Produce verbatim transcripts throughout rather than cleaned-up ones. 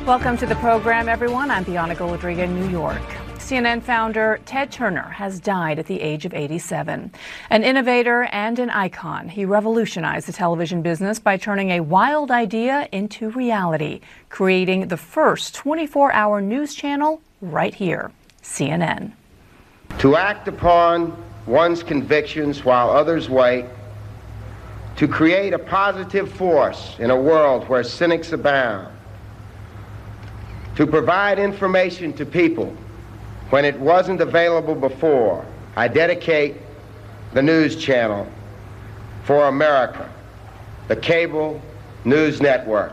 Welcome to the program, everyone. I'm Bianca Goldriga in New York. C N N founder Ted Turner has died at the age of eighty-seven. An innovator and an icon, he revolutionized the television business by turning a wild idea into reality, creating the first twenty-four hour news channel right here, C N N. To act upon one's convictions while others wait, to create a positive force in a world where cynics abound, to provide information to people when it wasn't available before, I dedicate the news channel for America, the cable news network.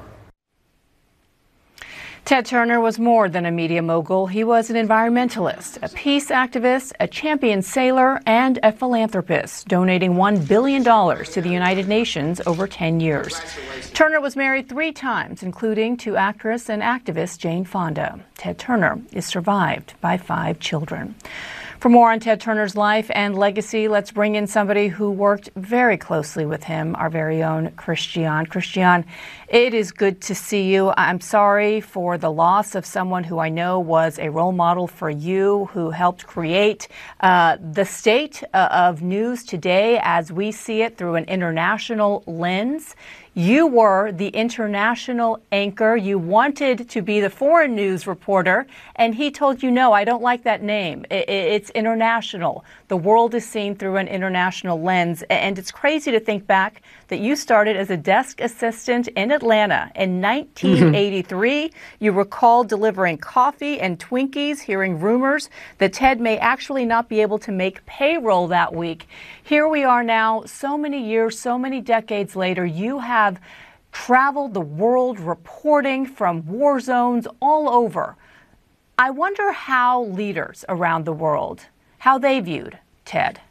Ted Turner was more than a media mogul. He was an environmentalist, a peace activist, a champion sailor, and a philanthropist, donating one billion dollars to the United Nations over ten years. Turner was married three times, including to actress and activist Jane Fonda. Ted Turner is survived by five children. For more on Ted Turner's life and legacy, let's bring in somebody who worked very closely with him, our very own Christian. Christian, it is good to see you. I'm sorry for the loss of someone who I know was a role model for you, who helped create uh, the state uh, of news today as we see it through an international lens. You were the international anchor. You wanted to be the foreign news reporter, and he told you, no, I don't like that name. It's international. The world is seen through an international lens. And it's crazy to think back that you started as a desk assistant in Atlanta in nineteen eighty-three. Mm-hmm. You recall delivering coffee and Twinkies, hearing rumors that Ted may actually not be able to make payroll that week. Here we are now, so many years, so many decades later. You have traveled the world reporting from war zones all over. I wonder how leaders around the world, how they viewed Ted.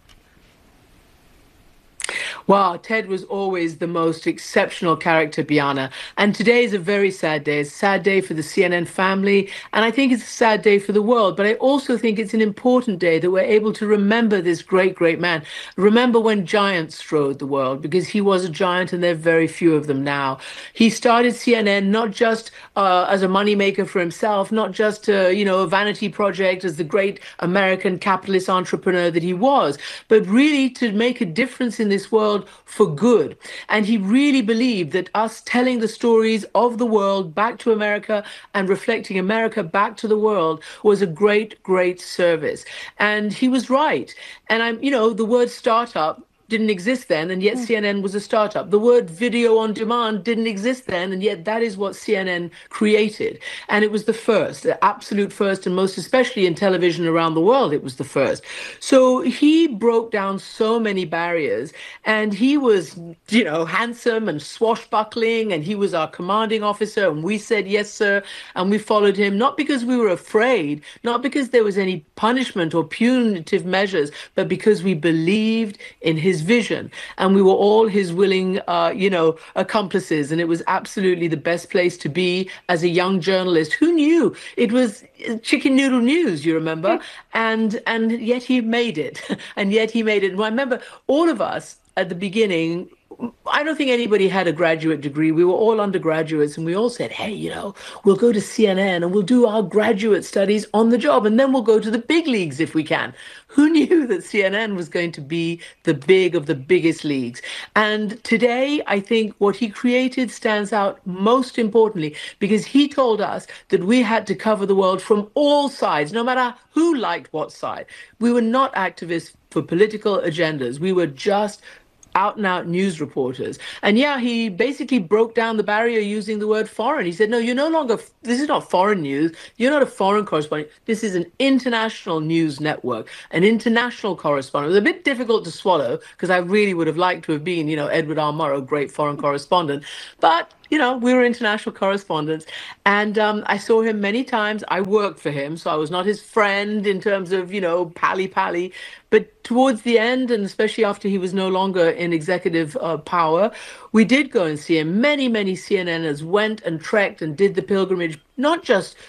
Well, Ted was always the most exceptional character, Bianca. And today is a very sad day. It's a sad day for the C N N family. And I think it's a sad day for the world. But I also think it's an important day that we're able to remember this great, great man. Remember when giants strode the world, because he was a giant and there are very few of them now. He started C N N not just uh, as a moneymaker for himself, not just, uh, you know, a vanity project as the great American capitalist entrepreneur that he was, but really to make a difference in this world for good. And he really believed that us telling the stories of the world back to America and reflecting America back to the world was a great, great service. And he was right. And I'm, you know, the word startup didn't exist then, and yet C N N was a startup. The word video on demand didn't exist then, and yet that is what C N N created. And it was the first, the absolute first, and most especially in television around the world, it was the first. So he broke down so many barriers, and he was, you know, handsome and swashbuckling, and he was our commanding officer, and we said, yes, sir, and we followed him, not because we were afraid, not because there was any punishment or punitive measures, but because we believed in his vision, and we were all his willing, uh, you know, accomplices. And it was absolutely the best place to be as a young journalist. Who knew? It was chicken noodle news, you remember? And and yet he made it, and yet he made it. And I remember all of us at the beginning. I don't think anybody had a graduate degree. We were all undergraduates, and we all said, hey, you know, we'll go to C N N and we'll do our graduate studies on the job, and then we'll go to the big leagues if we can. Who knew that C N N was going to be the big of the biggest leagues? And today, I think what he created stands out most importantly, because he told us that we had to cover the world from all sides, no matter who liked what side. We were not activists for political agendas. We were just out and out news reporters. And yeah, he basically broke down the barrier using the word foreign. He said, no, you're no longer, this is not foreign news. You're not a foreign correspondent. This is an international news network, an international correspondent. It was a bit difficult to swallow because I really would have liked to have been, you know, Edward R. Murrow, great foreign correspondent. But you know, we were international correspondents, and um, I saw him many times. I worked for him, so I was not his friend in terms of, you know, pally-pally. But towards the end, and especially after he was no longer in executive uh, power, we did go and see him. Many, many C N Ners went and trekked and did the pilgrimage, not just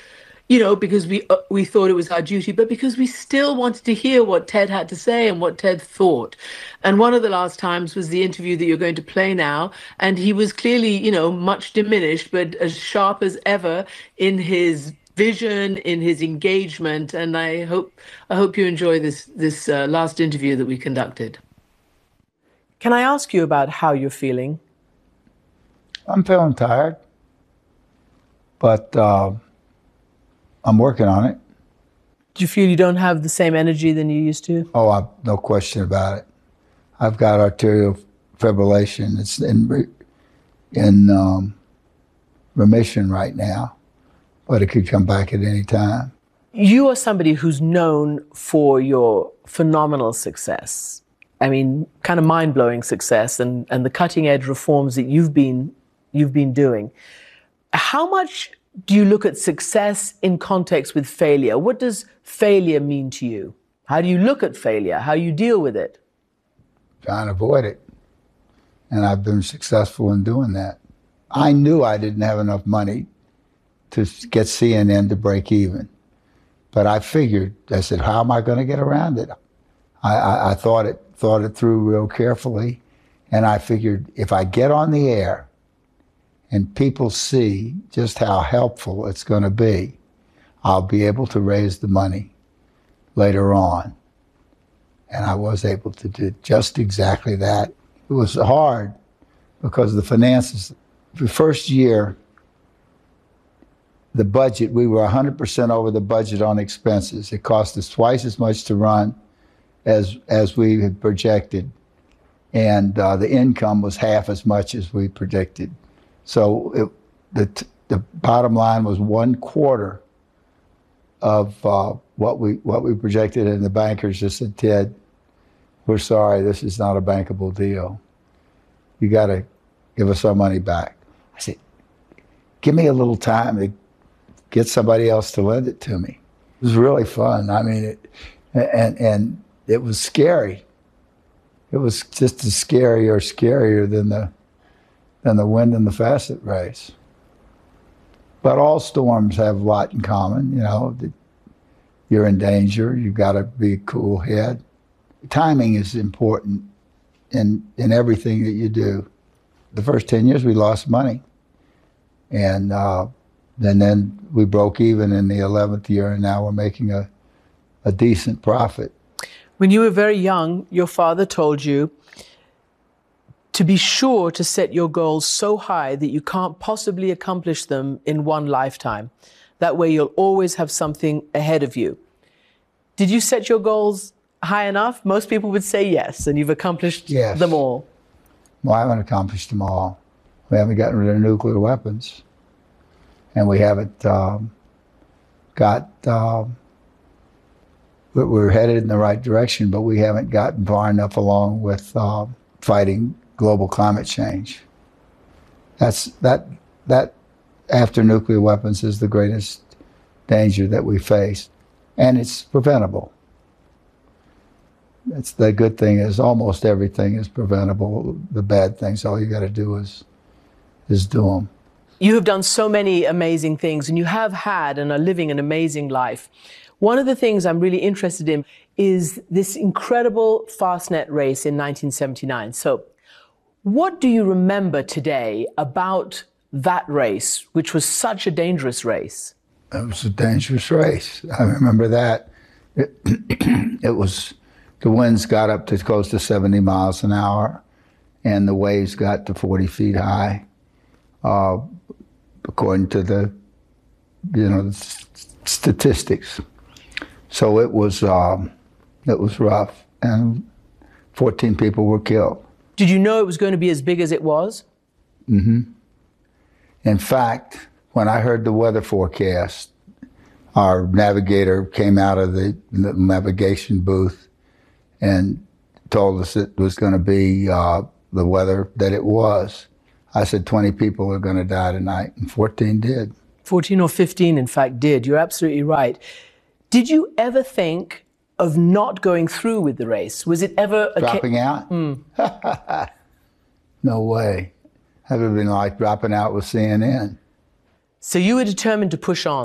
you know, because we uh, we thought it was our duty, but because we still wanted to hear what Ted had to say and what Ted thought. And one of the last times was the interview that you're going to play now, and he was clearly, you know, much diminished, but as sharp as ever in his vision, in his engagement. And I hope I hope you enjoy this this uh, last interview that we conducted. Can I ask you about how you're feeling? I'm feeling tired, but uh, I'm working on it. Do you feel you don't have the same energy than you used to? Oh, I, no question about it. I've got arterial fibrillation. It's in, re, in um, remission right now, but it could come back at any time. You are somebody who's known for your phenomenal success. I mean, kind of mind-blowing success and, and the cutting-edge reforms that you've been, you've been doing. How much do you look at success in context with failure? What does failure mean to you? How do you look at failure? How do you deal with it? Trying to avoid it. And I've been successful in doing that. I knew I didn't have enough money to get C N N to break even. But I figured, I said, how am I going to get around it? I, I, I thought it thought it through real carefully. And I figured if I get on the air and people see just how helpful it's going to be, I'll be able to raise the money later on. And I was able to do just exactly that. It was hard because the finances, the first year, the budget, we were one hundred percent over the budget on expenses. It cost us twice as much to run as, as we had projected. And uh, the income was half as much as we predicted. So it, the, the bottom line was one quarter of uh, what we what we projected, and the bankers just said, Ted, we're sorry, this is not a bankable deal. You got to give us our money back. I said, give me a little time to get somebody else to lend it to me. It was really fun. I mean, it, and and it was scary. It was just as scary or scarier than the than the wind in the facet race. But all storms have a lot in common. You know, you're in danger. You've got to be a cool head. Timing is important in in everything that you do. The first ten years we lost money, and uh, and then we broke even in the eleventh year, and now we're making a a decent profit. When you were very young, your father told you to be sure to set your goals so high that you can't possibly accomplish them in one lifetime. That way you'll always have something ahead of you. Did you set your goals high enough? Most people would say yes, and you've accomplished yes. them all. Well, I haven't accomplished them all. We haven't gotten rid of nuclear weapons, and we haven't um, got, um, we're headed in the right direction, but we haven't gotten far enough along with uh, fighting global climate change. That's, that, that after nuclear weapons is the greatest danger that we face, and it's preventable. That's the good thing is almost everything is preventable. The bad things, all you got to do is, is do them. You have done so many amazing things, and you have had and are living an amazing life. One of the things I'm really interested in is this incredible Fastnet race in nineteen seventy-nine. So what do you remember today about that race, which was such a dangerous race? It was a dangerous race. I remember that. It, it was, the winds got up to close to seventy miles an hour, and the waves got to forty feet high, uh, according to the, you know, the statistics. So it was, um, it was rough, and fourteen people were killed. Did you know it was going to be as big as it was? Mm-hmm. In fact, when I heard the weather forecast, our navigator came out of the navigation booth and told us it was going to be uh, the weather that it was. I said, twenty people are going to die tonight, and fourteen did. fourteen or fifteen, in fact, did. You're absolutely right. Did you ever think of not going through with the race? Was it ever a dropping out? Mm. No way. That would have been like dropping out with C N N. So you were determined to push on?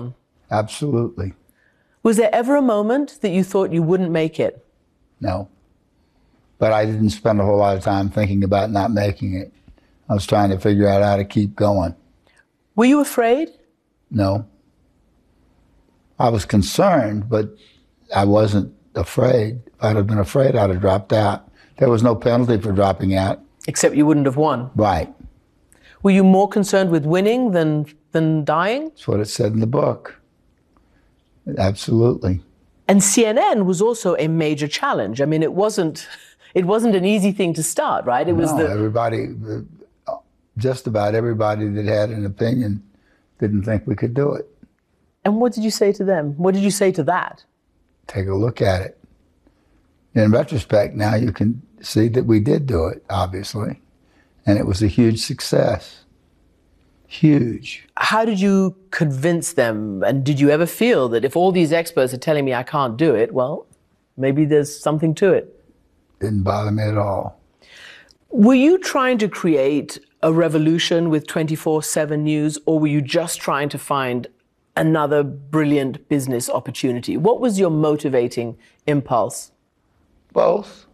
Absolutely. Was there ever a moment that you thought you wouldn't make it? No. But I didn't spend a whole lot of time thinking about not making it. I was trying to figure out how to keep going. Were you afraid? No. I was concerned, but I wasn't afraid. If I'd have been afraid, I'd have dropped out. There was no penalty for dropping out. Except you wouldn't have won. Right. Were you more concerned with winning than, than dying? That's what it said in the book. Absolutely. And C N N was also a major challenge. I mean, it wasn't, it wasn't an easy thing to start, right? It was no, the... everybody, just about everybody that had an opinion didn't think we could do it. And what did you say to them? What did you say to that? Take a look at it. In retrospect, now you can see that we did do it, obviously. And it was a huge success. Huge. How did you convince them? And did you ever feel that if all these experts are telling me I can't do it, well, maybe there's something to it? Didn't bother me at all. Were you trying to create a revolution with twenty-four seven News, or were you just trying to find another brilliant business opportunity? What was your motivating impulse? Both.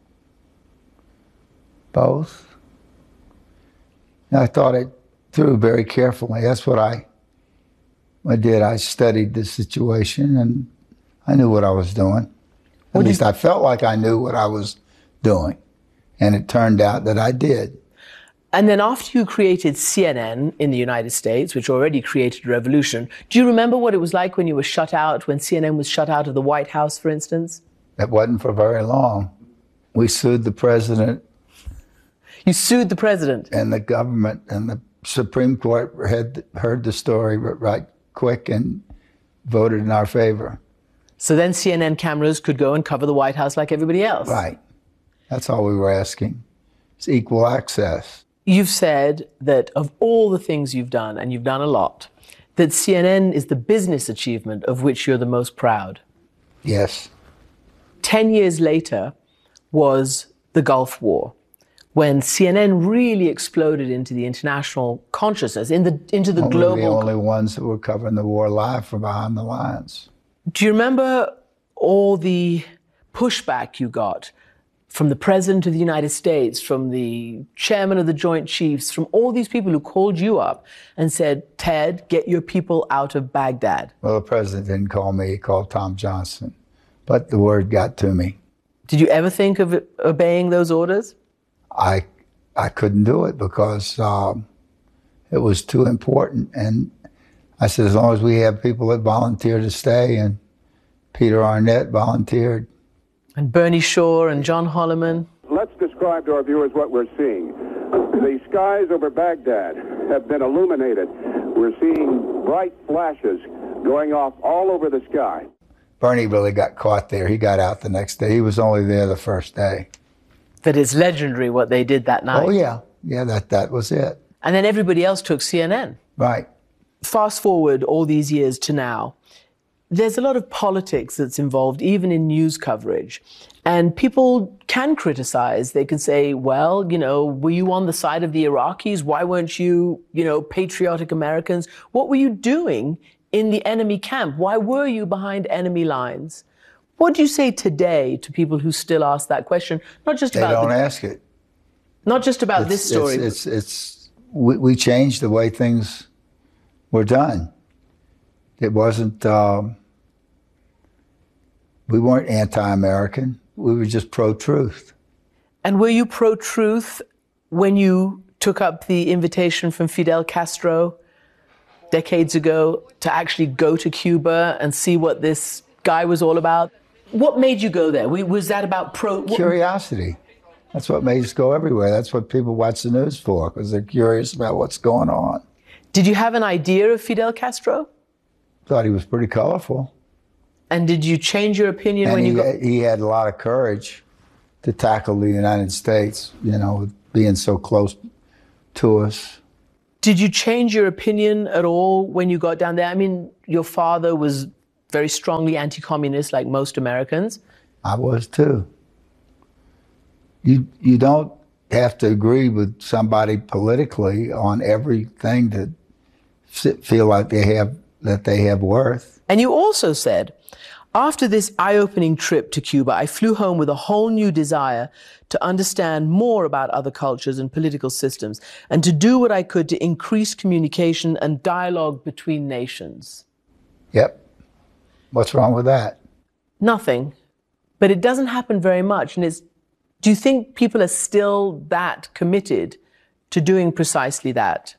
Both. And I thought it through very carefully. That's what I, I did. I studied the situation and I knew what I was doing. At What least did- I felt like I knew what I was doing. And it turned out that I did. And then after you created C N N in the United States, which already created a revolution, do you remember what it was like when you were shut out, when C N N was shut out of the White House, for instance? It wasn't for very long. We sued the president You sued the president. and the government, and the Supreme Court had heard the story right quick and voted in our favor. So then C N N cameras could go and cover the White House like everybody else. Right. That's all we were asking. It's equal access. You've said that of all the things you've done, and you've done a lot, that C N N is the business achievement of which you're the most proud. Yes. Ten years later was the Gulf War, when C N N really exploded into the international consciousness, in the, into the Only global... the only ones that were covering the war live from behind the lines. Do you remember all the pushback you got from the President of the United States, from the Chairman of the Joint Chiefs, from all these people who called you up and said, Ted, get your people out of Baghdad? Well, the president didn't call me, he called Tom Johnson. But the word got to me. Did you ever think of obeying those orders? I I couldn't do it because um, it was too important. And I said, as long as we have people that volunteer to stay, and Peter Arnett volunteered. And Bernie Shaw and John Holloman. Let's describe to our viewers what we're seeing. The skies over Baghdad have been illuminated. We're seeing bright flashes going off all over the sky. Bernie really got caught there. He got out the next day. He was only there the first day. That it's legendary what they did that night. Oh, yeah. Yeah, that, that was it. And then everybody else took C N N. Right. Fast forward all these years to now, there's a lot of politics that's involved, even in news coverage. And people can criticize. They can say, well, you know, were you on the side of the Iraqis? Why weren't you, you know, patriotic Americans? What were you doing in the enemy camp? Why were you behind enemy lines? What do you say today to people who still ask that question? Not just They about don't the, ask it. not just about It's, this story. It's, it's, it's we, we changed the way things were done. It wasn't, um, we weren't anti-American. We were just pro-truth. And were you pro-truth when you took up the invitation from Fidel Castro decades ago to actually go to Cuba and see what this guy was all about? What made you go there? Was that about pro... what- Curiosity. That's what made us go everywhere. That's what people watch the news for, because they're curious about what's going on. Did you have an idea of Fidel Castro? Thought he was pretty colorful. And did you change your opinion And when he, you got... he had a lot of courage to tackle the United States, you know, being so close to us. Did you change your opinion at all when you got down there? I mean, your father was very strongly anti-communist, like most Americans. I was too. You you don't have to agree with somebody politically on everything to sit, feel like they have that they have worth. And you also said, after this eye-opening trip to Cuba, I flew home with a whole new desire to understand more about other cultures and political systems and to do what I could to increase communication and dialogue between nations. Yep. What's wrong with that? Nothing. But it doesn't happen very much. And it's, do you think people are still that committed to doing precisely that?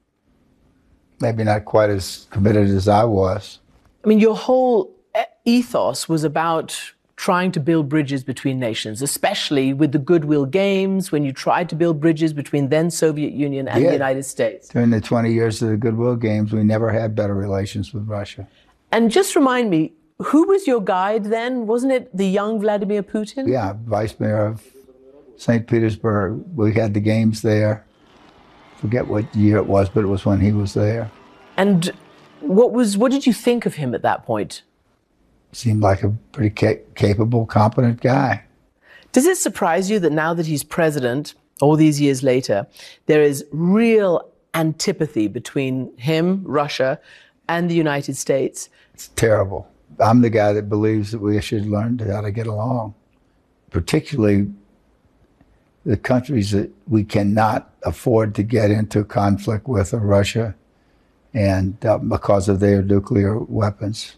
Maybe not quite as committed as I was. I mean, your whole ethos was about trying to build bridges between nations, especially with the Goodwill Games, when you tried to build bridges between then Soviet Union and Yeah. the United States. During the twenty years of the Goodwill Games, we never had better relations with Russia. And just remind me, who was your guide then? Wasn't it the young Vladimir Putin? Yeah, vice mayor of Saint Petersburg. We had the games there. Forget what year it was, but it was when he was there. And what was what did you think of him at that point? Seemed like a pretty ca- capable, competent guy. Does it surprise you that now that he's president, all these years later, there is real antipathy between him, Russia, and the United States? It's terrible. I'm the guy that believes that we should learn how to get along, particularly the countries that we cannot afford to get into conflict with are Russia, and uh, because of their nuclear weapons,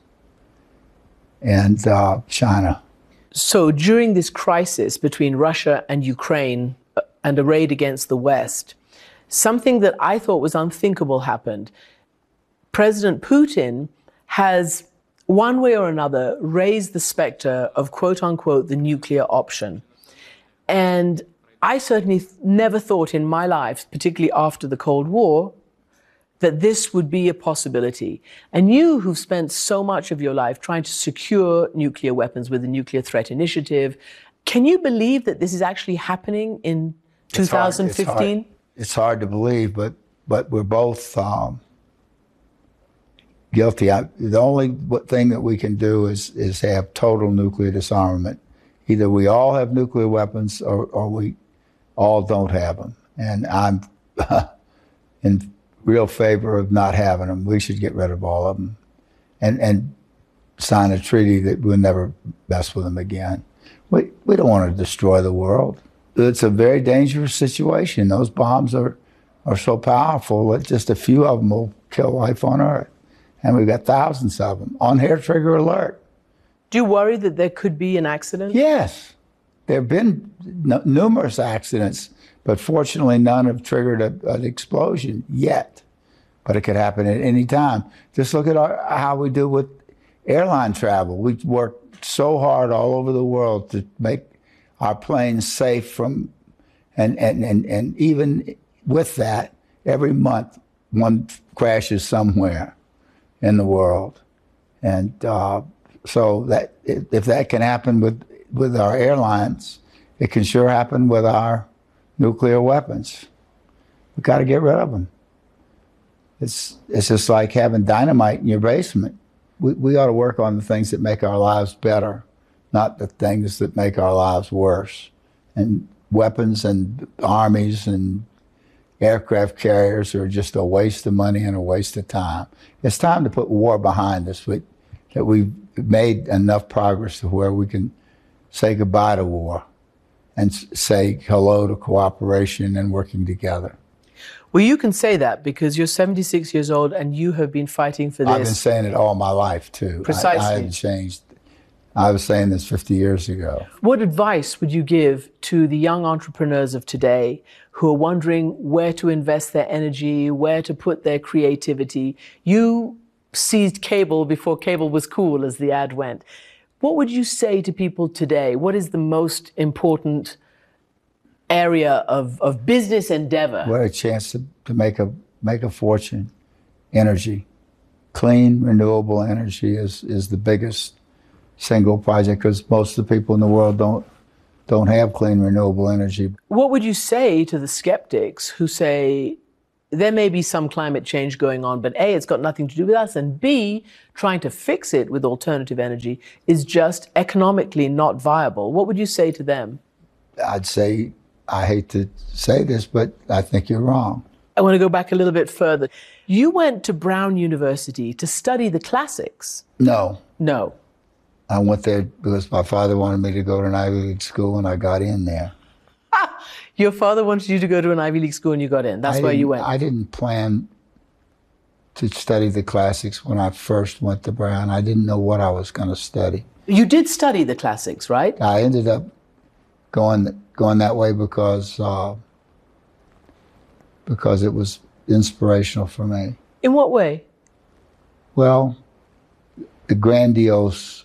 and uh, China. So during this crisis between Russia and Ukraine uh, and a raid against the West, something that I thought was unthinkable happened. President Putin has, one way or another, raised the specter of, quote unquote, the nuclear option. And I certainly th- never thought in my life, particularly after the Cold War, that this would be a possibility. And you, who've spent so much of your life trying to secure nuclear weapons with the Nuclear Threat Initiative, can you believe that this is actually happening in It's hard- twenty fifteen? It's hard, it's hard to believe, but but we're both um, guilty. I, the only w- thing that we can do is is have total nuclear disarmament. Either we all have nuclear weapons, or, or we all don't have them. And I'm in real favor of not having them. We should get rid of all of them, and and sign a treaty that we'll never mess with them again. We we don't want to destroy the world. It's a very dangerous situation. Those bombs are are so powerful that just a few of them will kill life on Earth, and we've got thousands of them on hair trigger alert. Do you worry that there could be an accident? Yes, there have been n- numerous accidents, but fortunately none have triggered a, an explosion yet. But it could happen at any time. Just look at our, how we do with airline travel. We work so hard all over the world to make our planes safe from, and, and, and, and even with that, every month one crashes somewhere in the world. And uh, so that if that can happen with, with our airlines, it can sure happen with our nuclear weapons. We've got to get rid of them. It's, it's just like having dynamite in your basement. We, we ought to work on the things that make our lives better, not the things that make our lives worse. And weapons and armies and aircraft carriers are just a waste of money and a waste of time. It's time to put war behind us, we, that we've made enough progress to where we can say goodbye to war and s- say hello to cooperation and working together. Well, you can say that because you're seventy-six years old and you have been fighting for this. I've been saying it all my life, too. Precisely. I, I haven't changed. I was saying this fifty years ago. What advice would you give to the young entrepreneurs of today who are wondering where to invest their energy, where to put their creativity? You seized cable before cable was cool, as the ad went. What would you say to people today? What is the most important area of, of business endeavor? What a chance to, to make a make a fortune. Energy. Clean, renewable energy is, is the biggest single project, because most of the people in the world don't don't have clean, renewable energy. What would you say to the skeptics who say there may be some climate change going on, but A, it's got nothing to do with us, and B, trying to fix it with alternative energy is just economically not viable? What would you say to them? I'd say, I hate to say this, but I think you're wrong. I want to go back a little bit further. You went to Brown University to study the classics. No, No. I went there because my father wanted me to go to an Ivy League school, and I got in there. Your father wanted you to go to an Ivy League school and you got in. That's I why you didn't- went. I didn't plan to study the classics when I first went to Brown. I didn't know what I was going to study. You did study the classics, right? I ended up going going that way because uh, because it was inspirational for me. In what way? Well, the grandiose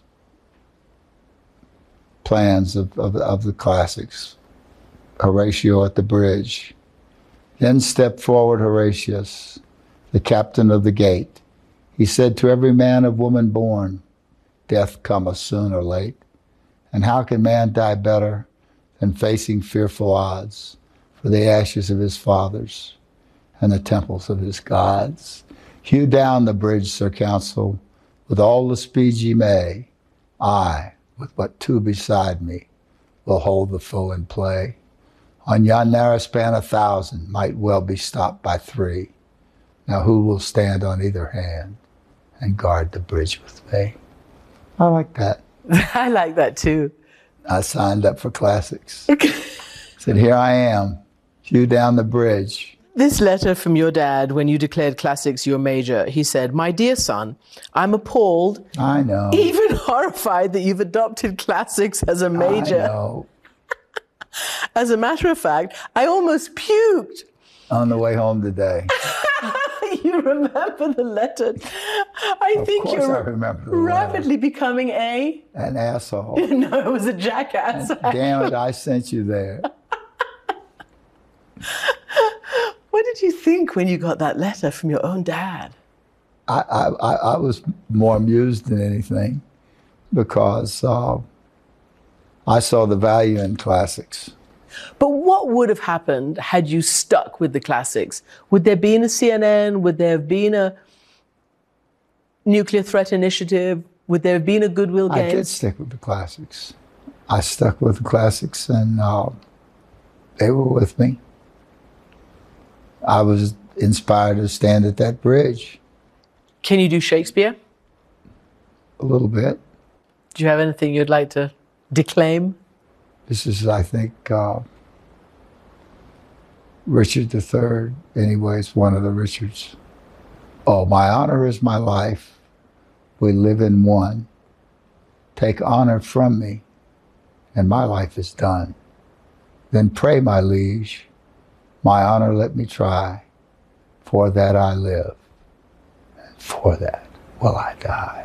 plans of, of, of the classics. Horatio at the bridge. Then stepped forward Horatius, the captain of the gate. He said, to every man of woman born, death cometh soon or late. And how can man die better than facing fearful odds for the ashes of his fathers and the temples of his gods? Hew down the bridge, Sir Counsel, with all the speed ye may. I, with but two beside me, will hold the foe in play. On yon narrow span a thousand might well be stopped by three. Now who will stand on either hand and guard the bridge with me? I like that. I like that too. I signed up for classics. Said, here I am, hew down the bridge. This letter from your dad, when you declared classics your major, he said, my dear son, I'm appalled, I know. even horrified that you've adopted classics as a major. I know. As a matter of fact, I almost puked. On the way home today. You remember the letter? I Of think course you're I remember the rapidly becoming a... An asshole. No, it was a jackass. Damn it, I sent you there. What did you think when you got that letter from your own dad? I, I, I I was more amused than anything because uh, I saw the value in classics. But what would have happened had you stuck with the classics? Would there been a C N N? Would there have been a nuclear threat initiative? Would there have been a Goodwill I did Games? stick with the classics. I stuck with the classics, and uh, they were with me. I was inspired to stand at that bridge Can you do Shakespeare? a little bit. Do you have anything you'd like to declaim? This is, I think, uh, Richard the Third. Anyways, one of the Richards. Oh, my honor is my life. We live in one. Take honor from me, and my life is done. Then pray, my liege, my honor let me try. For that I live, and for that will I die.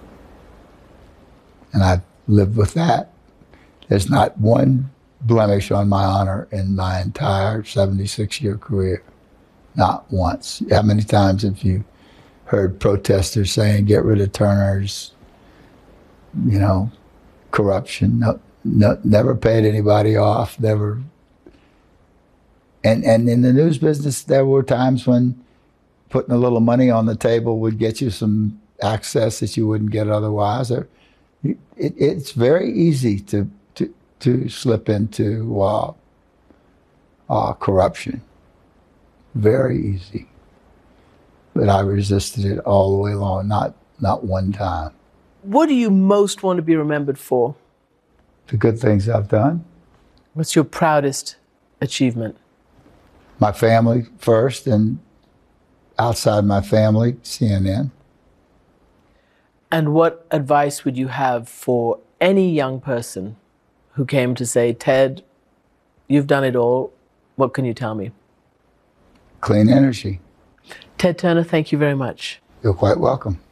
And I've lived with that. There's not one blemish on my honor in my entire seventy-six year career. Not once. How many times have you heard protesters saying, get rid of Turner's, you know, corruption? No, no, never paid anybody off, never. And, and in the news business, there were times when putting a little money on the table would get you some access that you wouldn't get otherwise. Or, it, it's very easy to to, to slip into uh, uh, corruption. Very easy. But I resisted it all the way along, not, not one time. What do you most want to be remembered for? The good things I've done. What's your proudest achievement? My family first, and outside my family, C N N. And what advice would you have for any young person who came to say, Ted, you've done it all. What can you tell me? Clean energy. Ted Turner, thank you very much. You're quite welcome.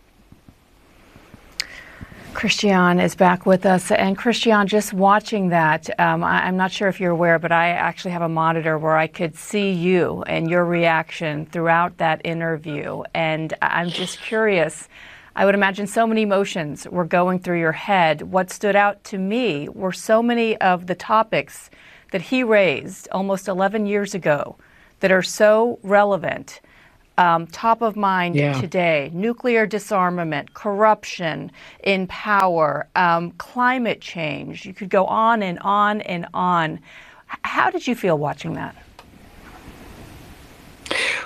Christian is back with us. And Christian, just watching that, um, I, I'm not sure if you're aware, but I actually have a monitor where I could see you and your reaction throughout that interview. And I'm just curious. I would imagine so many emotions were going through your head. What stood out to me were so many of the topics that he raised almost eleven years ago that are so relevant. Um, top of mind Yeah. today: nuclear disarmament, corruption in power, um, climate change. You could go on and on and on. H- How did you feel watching that?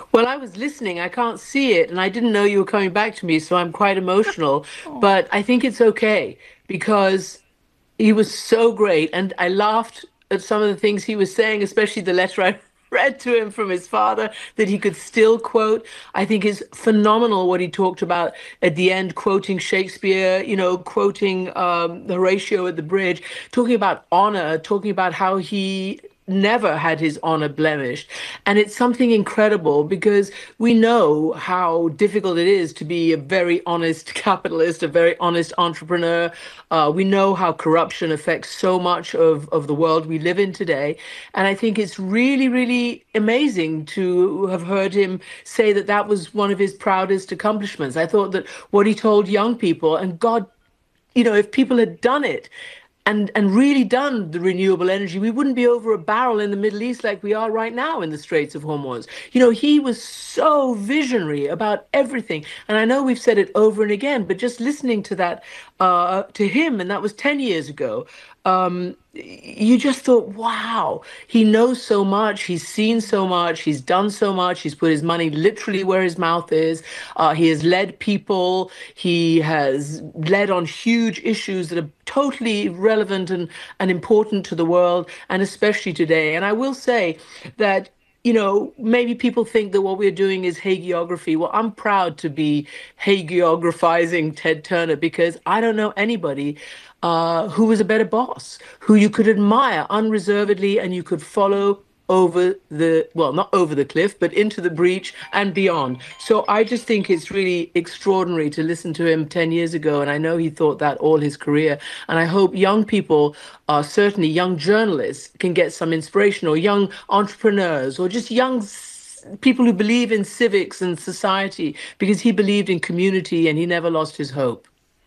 Well, I was listening. I can't see it, and I didn't know you were coming back to me, so I'm quite emotional. But I think it's okay because he was so great, and I laughed at some of the things he was saying, especially the letter I read to him from his father that he could still quote. I think is phenomenal what he talked about at the end, quoting Shakespeare, you know, quoting um, Horatio at the bridge, talking about honor, talking about how he never had his honor blemished. And it's something incredible because we know how difficult it is to be a very honest capitalist, a very honest entrepreneur. Uh, we know how corruption affects so much of, of the world we live in today. And I think it's really, really amazing to have heard him say that that was one of his proudest accomplishments. I thought that what he told young people, and God, you know, if people had done it, And, and really done the renewable energy, we wouldn't be over a barrel in the Middle East like we are right now in the Straits of Hormuz. You know, he was so visionary about everything. And I know we've said it over and again, but just listening to that, uh, to him, and that was ten years ago, um, you just thought, wow, he knows so much, he's seen so much, he's done so much, he's put his money literally where his mouth is, uh, he has led people, he has led on huge issues that are totally relevant and, and important to the world, and especially today. And I will say that, you know, maybe people think that what we're doing is hagiography. Well, I'm proud to be hagiographizing Ted Turner because I don't know anybody uh, who was a better boss, who you could admire unreservedly and you could follow over the, well, not over the cliff, but into the breach and beyond. So I just think it's really extraordinary to listen to him ten years ago. And I know he thought that all his career. And I hope young people, uh, certainly young journalists, can get some inspiration, or young entrepreneurs, or just young people who believe in civics and society, because he believed in community and he never lost his hope.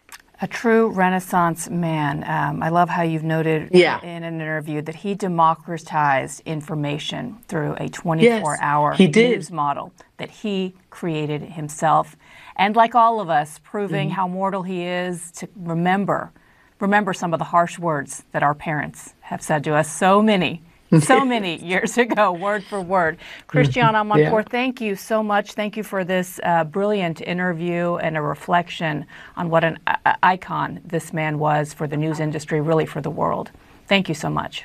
A true Renaissance man. Um, I love how you've noted yeah. in an interview that he democratized information through a twenty-four hour yes, news model that he created himself. And like all of us, proving mm-hmm. how mortal he is, to remember, remember some of the harsh words that our parents have said to us, so many, so many years ago, word for word. Christiane Amanpour, yeah. thank you so much. Thank you for this uh, brilliant interview and a reflection on what an uh, icon this man was for the news industry, really for the world. Thank you so much.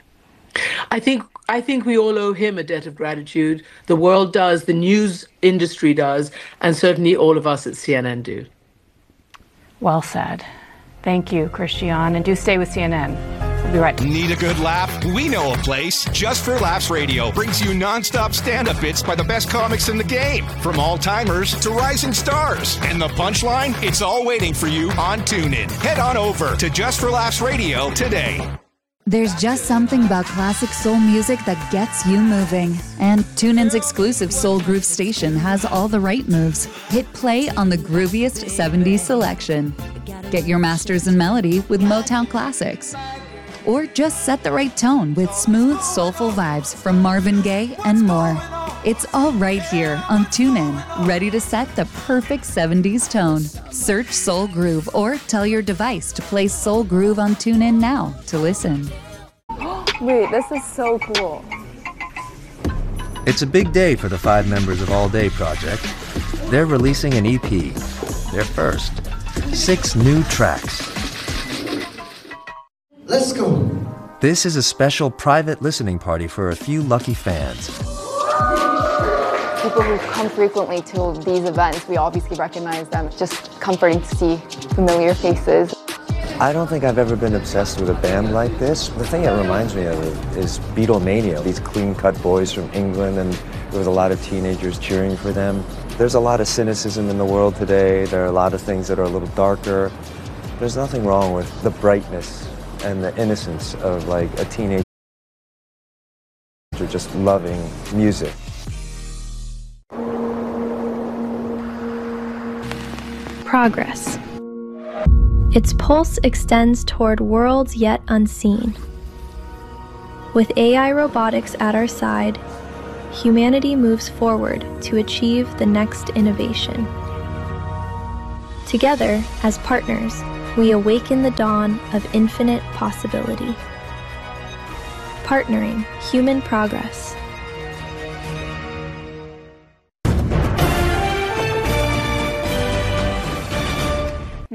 I think I think we all owe him a debt of gratitude. The world does, the news industry does, and certainly all of us at C N N do. Well said. Thank you, Christiane, and do stay with C N N. We'll be right back. Need a good laugh? We know a place. Just for Laughs Radio brings you nonstop stand-up bits by the best comics in the game, from all-timers to rising stars. And the punchline? It's all waiting for you on TuneIn. Head on over to Just for Laughs Radio today. There's just something about classic soul music that gets you moving. And TuneIn's exclusive Soul Groove station has all the right moves. Hit play on the grooviest seventies selection. Get your masters in melody with Motown classics. Or just set the right tone with smooth, soulful vibes from Marvin Gaye and more. It's all right here on TuneIn, ready to set the perfect seventies tone. Search Soul Groove or tell your device to play Soul Groove on TuneIn now to listen. Wait, this is so cool. It's a big day for the five members of All Day Project. They're releasing an E P, their first. Six new tracks. Let's go. This is a special private listening party for a few lucky fans. People who come frequently to these events, we obviously recognize them. It's just comforting to see familiar faces. I don't think I've ever been obsessed with a band like this. The thing it reminds me of is Beatlemania. These clean-cut boys from England, and there was a lot of teenagers cheering for them. There's a lot of cynicism in the world today. There are a lot of things that are a little darker. There's nothing wrong with the brightness and the innocence of like a teenager just loving music. Progress. Its pulse extends toward worlds yet unseen. With A I robotics at our side, humanity moves forward to achieve the next innovation. Together, as partners, we awaken the dawn of infinite possibility. Partnering human progress.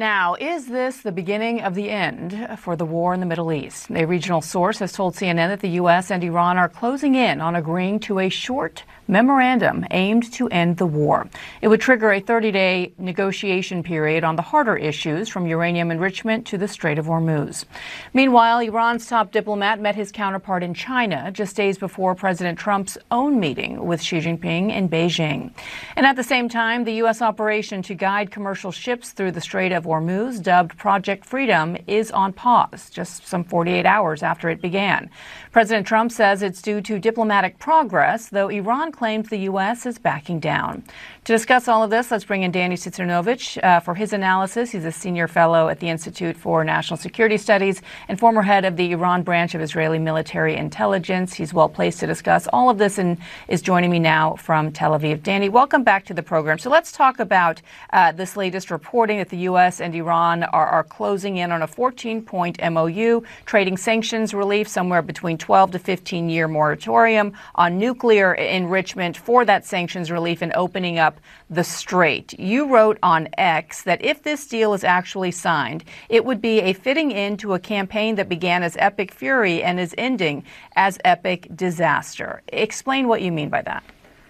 now. Is this the beginning of the end for the war in the Middle East? A regional source has told C N N that the U S and Iran are closing in on agreeing to a short memorandum aimed to end the war. It would trigger a thirty-day negotiation period on the harder issues from uranium enrichment to the Strait of Hormuz. Meanwhile, Iran's top diplomat met his counterpart in China just days before President Trump's own meeting with Xi Jinping in Beijing. And at the same time, the U S operation to guide commercial ships through the Strait of Hormuz, dubbed Project Freedom, is on pause just some forty-eight hours after it began. President Trump says it's due to diplomatic progress, though Iran claims the U S is backing down. To discuss all of this, let's bring in Danny Citrunovich uh, for his analysis. He's a senior fellow at the Institute for National Security Studies and former head of the Iran branch of Israeli military intelligence. He's well placed to discuss all of this and is joining me now from Tel Aviv. Danny, welcome back to the program. So let's talk about uh, this latest reporting that the U S and Iran are, are closing in on a fourteen-point M O U, trading sanctions relief, somewhere between twelve to fifteen year moratorium on nuclear enrichment for that sanctions relief and opening up the strait. You wrote on X that if this deal is actually signed, it would be a fitting end to a campaign that began as epic fury and is ending as epic disaster. Explain what you mean by that.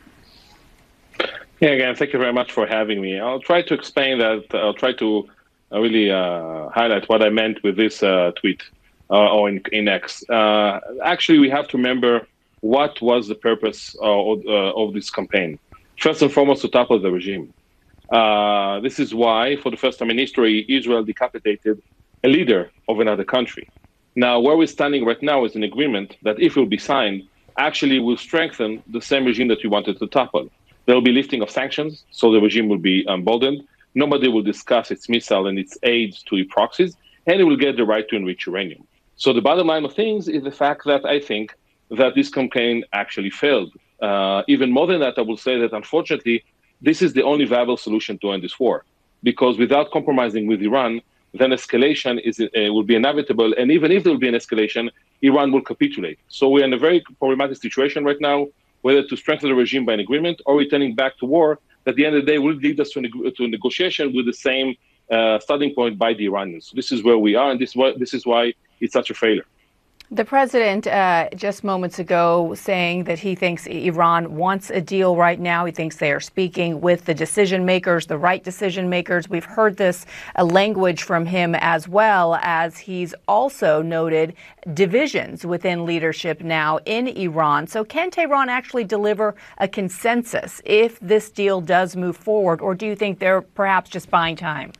Yeah, again, thank you very much for having me. I'll try to explain that. I'll try to uh, really uh, highlight what I meant with this uh, tweet uh, or in, in X. Uh, actually, we have to remember what was the purpose of, uh, of this campaign. First and foremost, to topple the regime. Uh, this is why, for the first time in history, Israel decapitated a leader of another country. Now, where we're standing right now is an agreement that, if it will be signed, actually will strengthen the same regime that we wanted to topple. There will be lifting of sanctions, so the regime will be emboldened. Nobody will discuss its missile and its aid to its proxies, and it will get the right to enrich uranium. So the bottom line of things is the fact that I think that this campaign actually failed. Uh, even more than that, I will say that, unfortunately, this is the only viable solution to end this war, because without compromising with Iran, then escalation is uh, will be inevitable. And even if there will be an escalation, Iran will capitulate. So we're in a very problematic situation right now, whether to strengthen the regime by an agreement or returning back to war, that at the end of the day will lead us to, neg- to a negotiation with the same uh, starting point by the Iranians. So this is where we are, and this is why, this is why it's such a failure. The president uh, just moments ago saying that he thinks Iran wants a deal right now. He thinks they are speaking with the decision makers, the right decision makers. We've heard this uh, language from him, as well as he's also noted divisions within leadership now in Iran. So can Tehran actually deliver a consensus if this deal does move forward, or do you think they're perhaps just buying time?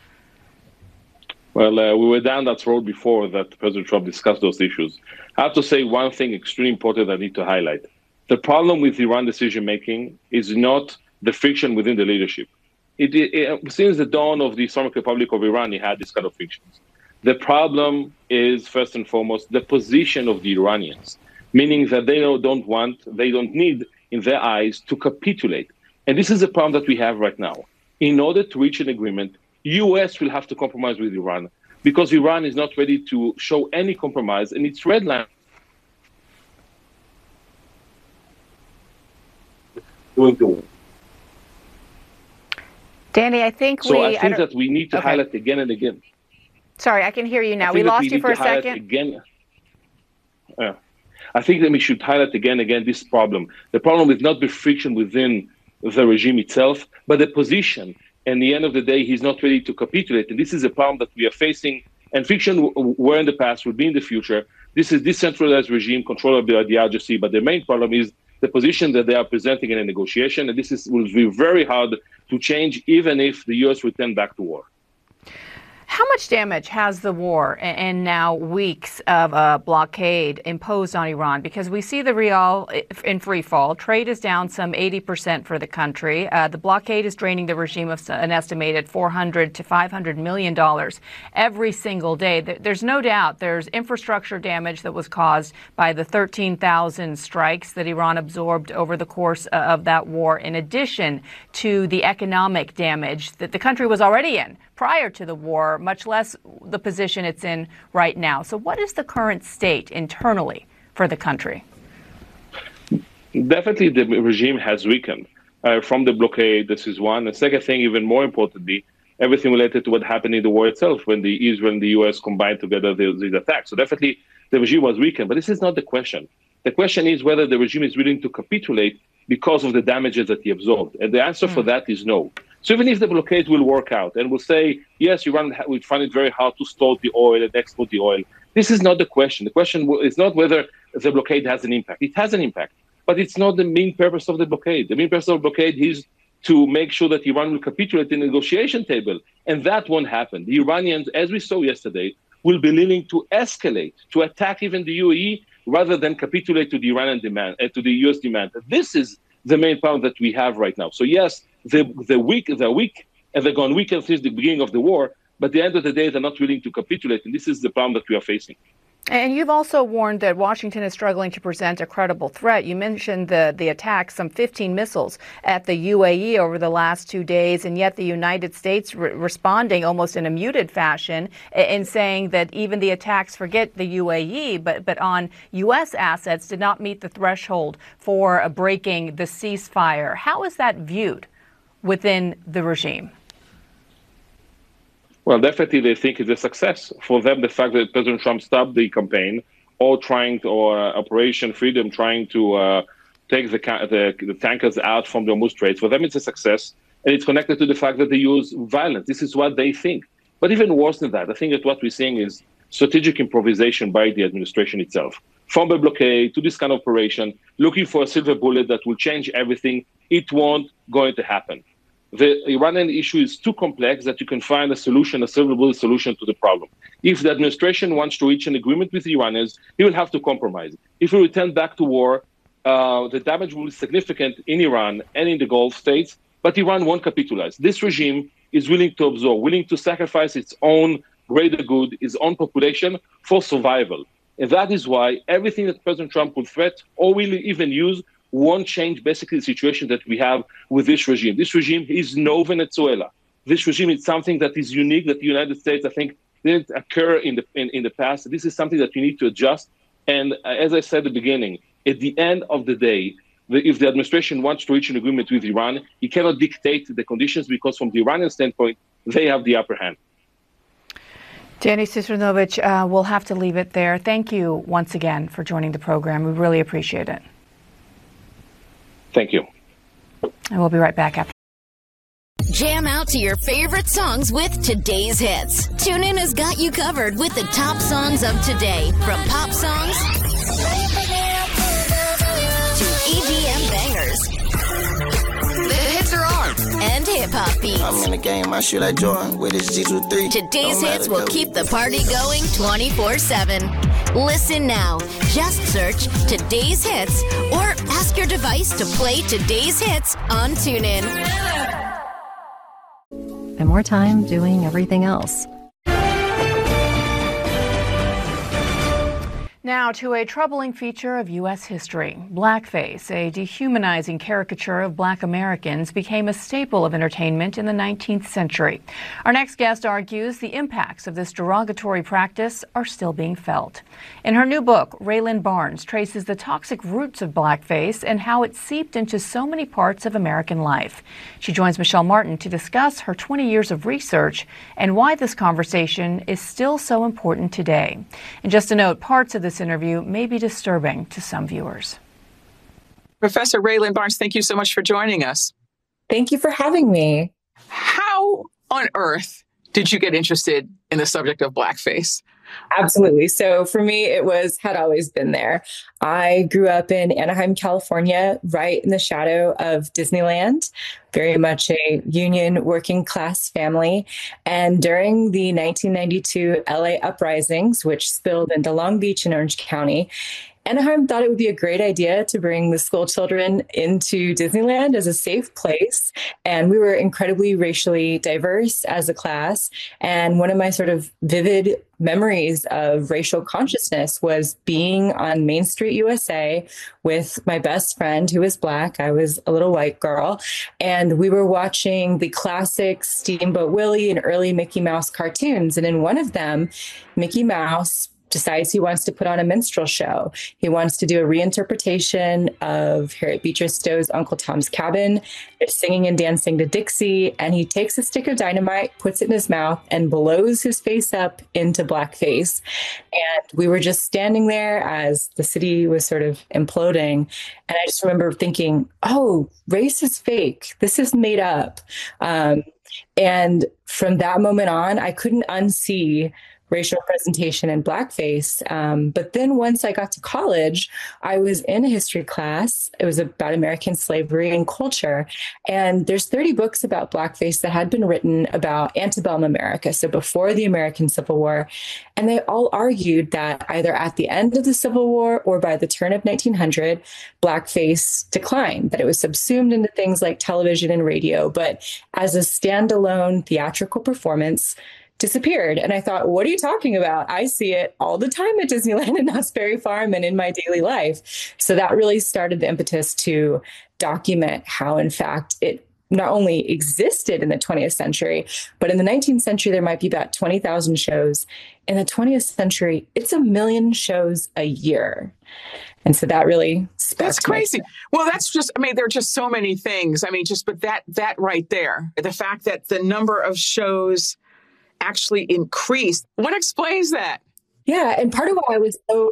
Well, uh, we were down that road before that President Trump discussed those issues. I have to say one thing extremely important I need to highlight. The problem with Iran decision-making is not the friction within the leadership. It, it, it, since the dawn of the Islamic Republic of Iran, it had this kind of frictions. The problem is, first and foremost, the position of the Iranians, meaning that they don't want, they don't need, in their eyes, to capitulate. And this is a problem that we have right now. In order to reach an agreement, U S will have to compromise with Iran, because Iran is not ready to show any compromise, and its red line. Danny, I think so we. I think I that we need to okay. highlight again and again. Sorry, I can hear you now. We We lost you for a second. Again. Yeah. I think that we should highlight again and again this problem. The problem is not the friction within the regime itself, but the position. And at the end of the day, he's not ready to capitulate. And this is a problem that we are facing. And friction w- were in the past, will be in the future. This is decentralized regime controlled by the I R G C. But the main problem is the position that they are presenting in a negotiation. And this is, will be very hard to change, even if the U S return back to war. How much damage has the war and now weeks of a blockade imposed on Iran? Because we see the rial in free fall. Trade is down some eighty percent for the country. Uh, the blockade is draining the regime of an estimated four hundred to five hundred million dollars every single day. There's no doubt there's infrastructure damage that was caused by the thirteen thousand strikes that Iran absorbed over the course of that war, in addition to the economic damage that the country was already in prior to the war, much less the position it's in right now. So what is the current state internally for the country? Definitely the regime has weakened uh, from the blockade. This is one. The second thing, even more importantly, everything related to what happened in the war itself when the Israel and the U S combined together these, these attacks. So definitely the regime was weakened, but this is not the question. The question is whether the regime is willing to capitulate because of the damages that he absorbed. And the answer mm. for that is no. So even if the blockade will work out and we'll say, yes, Iran will find it very hard to store the oil and export the oil, this is not the question. The question is not whether the blockade has an impact. It has an impact, but it's not the main purpose of the blockade. The main purpose of the blockade is to make sure that Iran will capitulate in the negotiation table. And that won't happen. The Iranians, as we saw yesterday, will be willing to escalate, to attack even the U A E, rather than capitulate to the Iranian demand, uh, to the U S demand. This is the main problem that we have right now. So yes, the the weak, they're weak, and they've gone weaker since the beginning of the war. But at the end of the day, they're not willing to capitulate, and this is the problem that we are facing. And you've also warned that Washington is struggling to present a credible threat. You mentioned the, the attack, some fifteen missiles at the U A E over the last two days, and yet the United States re- responding almost in a muted fashion in saying that even the attacks, forget the U A E, but, but on U S assets did not meet the threshold for uh, breaking the ceasefire. How is that viewed within the regime? Well, definitely they think it's a success. For them, the fact that President Trump stopped the campaign or trying to, or uh, Operation Freedom, trying to uh, take the, the the tankers out from the Hormuz Straits, for them it's a success. And it's connected to the fact that they use violence. This is what they think. But even worse than that, I think that what we're seeing is strategic improvisation by the administration itself. From the blockade to this kind of operation, looking for a silver bullet that will change everything, it won't going to happen. The Iranian issue is too complex that you can find a solution, a silver bullet solution to the problem. If the administration wants to reach an agreement with the Iranians, he will have to compromise. If we return back to war, uh, the damage will be significant in Iran and in the Gulf states, but Iran won't capitalize. This regime is willing to absorb, willing to sacrifice its own greater good, its own population for survival. And that is why everything that President Trump will threat or will even use won't change basically the situation that we have with this regime. This regime is no Venezuela. This regime is something that is unique, that the United States, I think, didn't occur in the in, in the past. This is something that we need to adjust. And as I said at the beginning, at the end of the day, the, if the administration wants to reach an agreement with Iran, he cannot dictate the conditions because from the Iranian standpoint, they have the upper hand. Danny Citrunovich, uh, we'll have to leave it there. Thank you once again for joining the program. We really appreciate it. Thank you. And we'll be right back after. Jam out to your favorite songs with today's hits. TuneIn has got you covered with the top songs of today, from pop songs to E D M bangers. The hits are on, and hip-hop beats. I'm in the game, I shoot like Jordan with his G two three. Today's hits will keep the party going twenty-four seven. Listen now. Just search Today's Hits or ask your device to play Today's Hits on TuneIn. And more time doing everything else. Now to a troubling feature of U S history. Blackface, a dehumanizing caricature of Black Americans, became a staple of entertainment in the nineteenth century. Our next guest argues the impacts of this derogatory practice are still being felt. In her new book, Raylan Barnes traces the toxic roots of blackface and how it seeped into so many parts of American life. She joins Michelle Martin to discuss her twenty years of research and why this conversation is still so important today. And just a note, parts of this interview may be disturbing to some viewers. Professor Raylan Barnes, thank you so much for joining us. Thank you for having me. How on earth did you get interested in the subject of blackface? Absolutely. So for me, it was, had always been there. I grew up in Anaheim, California, right in the shadow of Disneyland, very much a union working class family. And during the nineteen ninety-two L A uprisings, which spilled into Long Beach and Orange County, Anaheim thought it would be a great idea to bring the school children into Disneyland as a safe place. And we were incredibly racially diverse as a class. And one of my sort of vivid memories of racial consciousness was being on Main Street, U S A with my best friend who was Black. I was a little white girl. And we were watching the classic Steamboat Willie and early Mickey Mouse cartoons. And in one of them, Mickey Mouse decides he wants to put on a minstrel show. He wants to do a reinterpretation of Harriet Beecher Stowe's Uncle Tom's Cabin. They're singing and dancing to Dixie, and he takes a stick of dynamite, puts it in his mouth, and blows his face up into blackface. And we were just standing there as the city was sort of imploding. And I just remember thinking, oh, race is fake. This is made up. Um, and from that moment on, I couldn't unsee racial representation in blackface. Um, but then once I got to college, I was in a history class. It was about American slavery and culture. And there's thirty books about blackface that had been written about antebellum America, so before the American Civil War. And they all argued that either at the end of the Civil War or by the turn of nineteen hundred, blackface declined, that it was subsumed into things like television and radio. But as a standalone theatrical performance, disappeared. And I thought, what are you talking about? I see it all the time at Disneyland and Knott's Berry Farm and in my daily life. So that really started the impetus to document how, in fact, it not only existed in the twentieth century, but in the nineteenth century, there might be about twenty thousand shows. In the twentieth century, it's a million shows a year. And so that really That's crazy. Well, that's just, I mean, there are just so many things. I mean, just, but that, that right there, the fact that the number of shows actually increased. What explains that? Yeah. And part of why I was so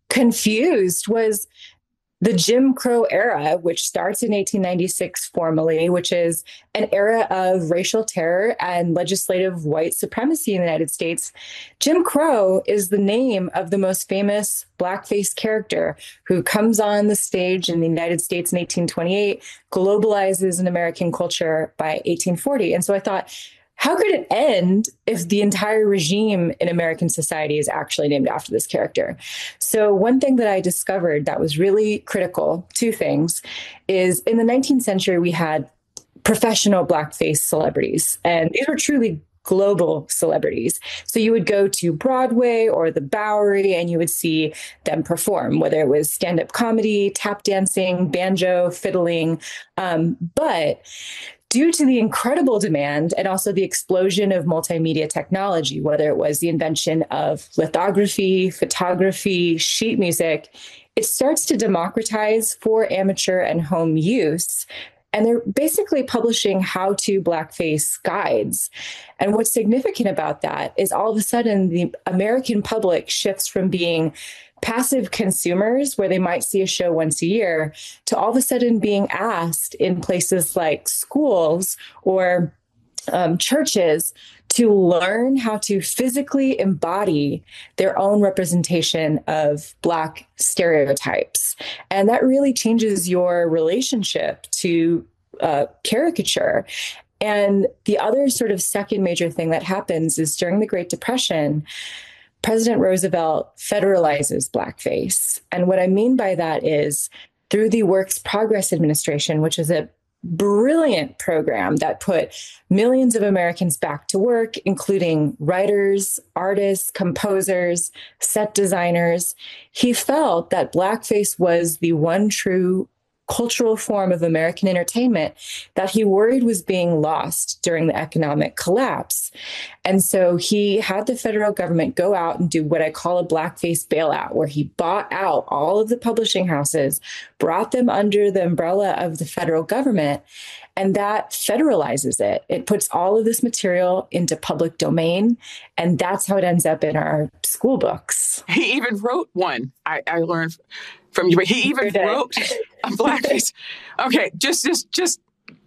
confused was the Jim Crow era, which starts in eighteen ninety-six formally, which is an era of racial terror and legislative white supremacy in the United States. Jim Crow is the name of the most famous blackface character who comes on the stage in the United States in eighteen twenty-eight, globalizes in American culture by eighteen forty. And so I thought, how could it end if the entire regime in American society is actually named after this character? So one thing that I discovered that was really critical, two things, is in the nineteenth century, we had professional blackface celebrities, and these were truly global celebrities. So you would go to Broadway or the Bowery and you would see them perform, whether it was stand-up comedy, tap dancing, banjo, fiddling. Um, but due to the incredible demand and also the explosion of multimedia technology, whether it was the invention of lithography, photography, sheet music, it starts to democratize for amateur and home use. And they're basically publishing how-to blackface guides. And what's significant about that is all of a sudden the American public shifts from being passive consumers, where they might see a show once a year, to all of a sudden being asked in places like schools or um, churches to learn how to physically embody their own representation of Black stereotypes. And that really changes your relationship to uh, caricature. And the other sort of second major thing that happens is during the Great Depression, President Roosevelt federalizes blackface. And what I mean by that is through the Works Progress Administration, which is a brilliant program that put millions of Americans back to work, including writers, artists, composers, set designers. He felt that blackface was the one true cultural form of American entertainment that he worried was being lost during the economic collapse. And so he had the federal government go out and do what I call a blackface bailout, where he bought out all of the publishing houses, brought them under the umbrella of the federal government, and that federalizes it. It puts all of this material into public domain, and that's how it ends up in our school books. He even wrote one. I, I learned from you. He even wrote a blackface. Okay, just, just, just.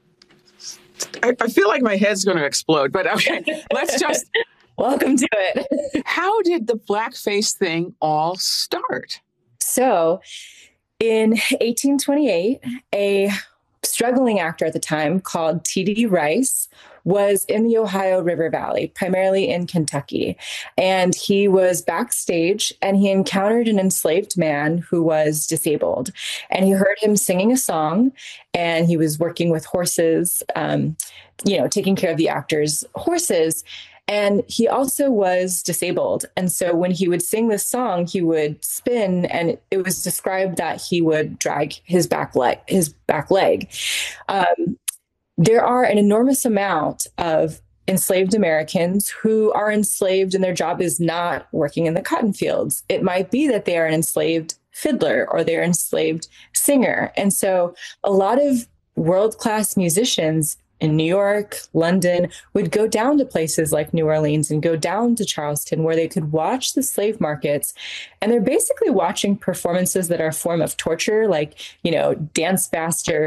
I, I feel like my head's going to explode. But okay, let's just. Welcome to it. How did the blackface thing all start? So, in eighteen twenty-eight, a struggling actor at the time called T D Rice was in the Ohio River Valley, primarily in Kentucky. And he was backstage and he encountered an enslaved man who was disabled. And he heard him singing a song, and he was working with horses, um, you know, taking care of the actor's horses. And he also was disabled. And so when he would sing this song, he would spin, and it was described that he would drag his back leg, his back leg. Um, there are an enormous amount of enslaved Americans who are enslaved and their job is not working in the cotton fields. It might be that they are an enslaved fiddler or they're an enslaved singer. And so a lot of world-class musicians in New York, London, would go down to places like New Orleans and go down to Charleston where they could watch the slave markets. And they're basically watching performances that are a form of torture, like, you know, Dance Faster